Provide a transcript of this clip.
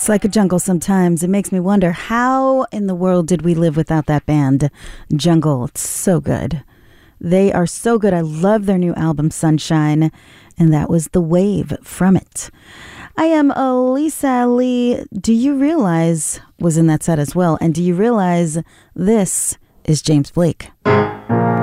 like a jungle sometimes. It makes me wonder, how in the world did we live without that band, Jungle? It's so good. They are so good. I love their new album, Sunshine, and that was The Wave from it. I am Elisa Lee. Do you realize, was in that set as well, and do you realize this is James Blake?